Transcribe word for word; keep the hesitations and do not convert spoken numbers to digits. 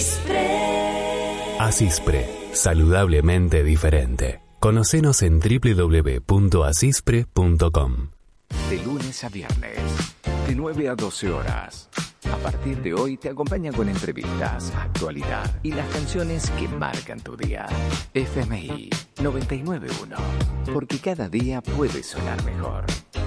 Asispre. Asispre, saludablemente diferente. Conocenos en doble u doble u doble u punto asispre punto com. De lunes a viernes, de nueve a doce horas. A partir de hoy te acompaña con entrevistas, actualidad y las canciones que marcan tu día. F M I noventa y nueve punto uno, porque cada día puede sonar mejor.